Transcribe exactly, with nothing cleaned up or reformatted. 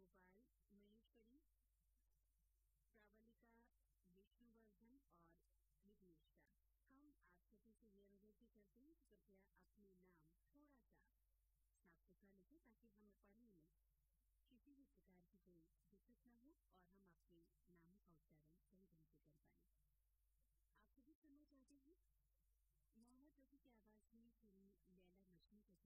गोपाल, महेश्वरी, प्रावलिका, विष्णुवर्धन और विघ्नेश्वर। हम आप सभी से ये अनुरोध भी करते हैं कि कृपया अपने नाम थोड़ा सा साफ सुथरा लिखें ताकि हमें पढ़ने में किसी भी प्रकार की कोई दिक्कत न हो और हम अपने नामों का उच्चारण सही ढंग से कर पाए। आप सभी सुनना चाहते हैं मोहम्मद रफी की आवाज में फिल्म लैला मजनू का